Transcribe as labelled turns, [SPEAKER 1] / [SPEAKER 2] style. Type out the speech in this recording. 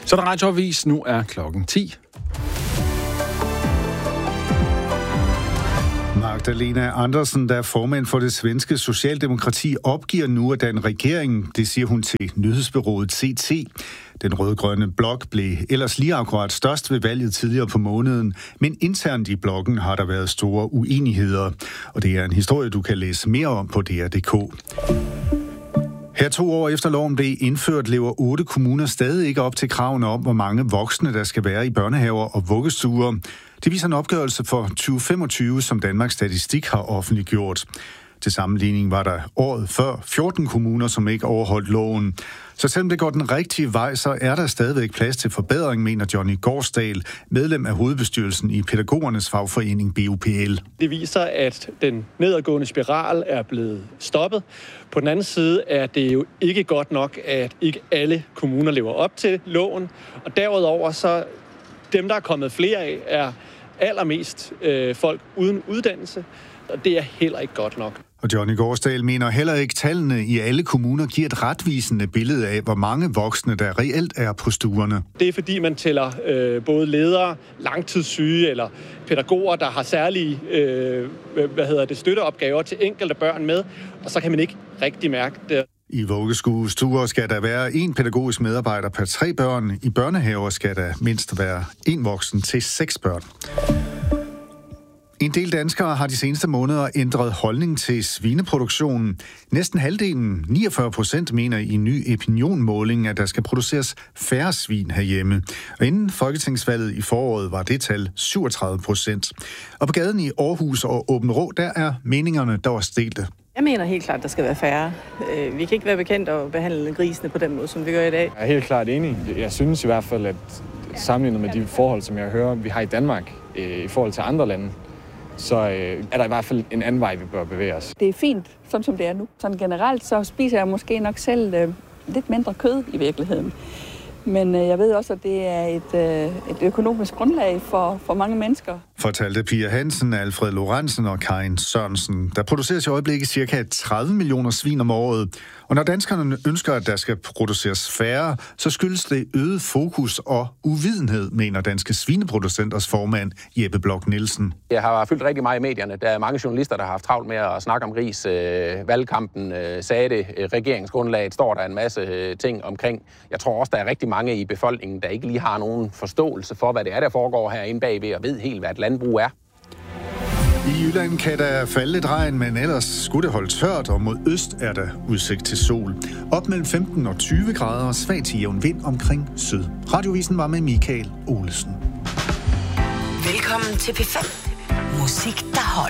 [SPEAKER 1] Så der radioavis. Nu er klokken 10.
[SPEAKER 2] Magdalena Andersson, der er formand for det svenske Socialdemokrati, opgiver nu at danne regering. Det siger hun til nyhedsbureauet CT. Den rød-grønne blok blev ellers lige akkurat størst ved valget tidligere på måneden, men internt i blokken har der været store uenigheder. Og det er en historie, du kan læse mere om på DR.dk. Her 2 år efter loven blev indført, lever 8 kommuner stadig ikke op til kravene om, hvor mange voksne der skal være i børnehaver og vuggestuer. Det viser en opgørelse for 2025, som Danmarks Statistik har offentliggjort. Til sammenligning var der året før 14 kommuner, som ikke overholdt loven. Så selvom det går den rigtige vej, så er der stadigvæk plads til forbedring, mener Johnny Gårdsdal, medlem af hovedbestyrelsen i pædagogernes fagforening BUPL.
[SPEAKER 3] Det viser, at den nedadgående spiral er blevet stoppet. På den anden side er det jo ikke godt nok, at ikke alle kommuner lever op til loven. Og derudover så dem, der er kommet flere af, er allermest folk uden uddannelse. Og det er heller ikke godt nok.
[SPEAKER 2] Og Johnny Gårdsdal mener heller ikke, tallene i alle kommuner giver et retvisende billede af, hvor mange voksne, der reelt er på stuerne.
[SPEAKER 3] Det er fordi, man tæller både ledere, langtidssyge eller pædagoger, der har særlige støtteopgaver til enkelte børn med, og så kan man ikke rigtig mærke det.
[SPEAKER 2] I vuggestuer skal der være 1 pædagogisk medarbejder per 3 børn. I børnehaver skal der mindst være 1 voksen til 6 børn. En del danskere har de seneste måneder ændret holdning til svineproduktionen. Næsten halvdelen, 49%, mener i en ny opinionmåling, at der skal produceres færre svin herhjemme. Og inden folketingsvalget i foråret var det tal 37%. Og på gaden i Aarhus og Aabenraa, der er meningerne dog delte.
[SPEAKER 4] Jeg mener helt klart, at der skal være færre. Vi kan ikke være bekendt at behandle grisene på den måde, som vi gør i dag.
[SPEAKER 5] Jeg er helt klart enig. Jeg synes i hvert fald, at sammenlignet med de forhold, som jeg hører, vi har i Danmark i forhold til andre lande, så er der i hvert fald en anden vej, vi bør bevæge os.
[SPEAKER 6] Det er fint, sådan som det er nu. Sådan generelt, så spiser jeg måske nok selv lidt mindre kød i virkeligheden. Men jeg ved også, at det er et økonomisk grundlag for mange mennesker.
[SPEAKER 2] Fortalte Pia Hansen, Alfred Lorentzen og Karin Sørensen. Der produceres i øjeblikket ca. 30 millioner svin om året. Og når danskerne ønsker, at der skal produceres færre, så skyldes det øget fokus og uvidenhed, mener Danske Svineproducenters formand Jeppe Bloch Nielsen.
[SPEAKER 7] Jeg har fyldt rigtig meget i medierne. Der er mange journalister, der har haft travlt med at snakke om gris. Valgkampen sagde det. Regeringsgrundlaget står der en masse ting omkring. Jeg tror også, der er rigtig mange i befolkningen, der ikke lige har nogen forståelse for, hvad det er, der foregår herinde bagved, og ved helt, hvad et landbrug er.
[SPEAKER 2] I Jylland kan der falde lidt regn, men ellers skulle det holde tørt, og mod øst er der udsigt til sol. Op mellem 15 og 20 grader og svag til jævn vind omkring syd. Radiovisen var med Michael Olesen.
[SPEAKER 8] Velkommen til P5. Musik, der holder.